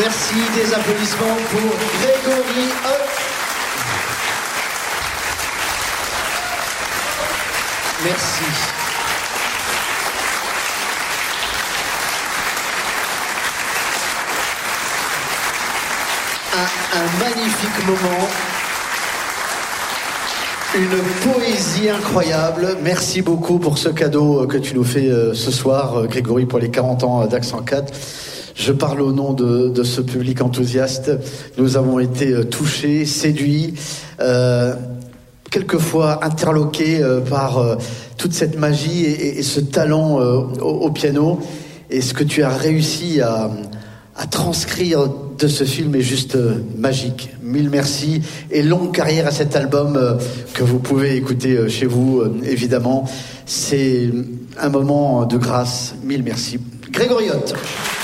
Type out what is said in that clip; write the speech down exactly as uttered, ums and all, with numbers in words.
Merci, des applaudissements pour Grégory Hott. Merci. Un, un magnifique moment. Une poésie incroyable. Merci beaucoup pour ce cadeau que tu nous fais ce soir, Grégory, pour les quarante ans d'Accent quatre. Je parle au nom de, de ce public enthousiaste. Nous avons été touchés, séduits, euh, quelquefois interloqués euh, par euh, toute cette magie et, et ce talent euh, au, au piano. Et ce que tu as réussi à, à transcrire de ce film est juste euh, magique. Mille merci et longue carrière à cet album euh, que vous pouvez écouter euh, chez vous, euh, évidemment. C'est un moment de grâce. Mille merci. Grégory Hott.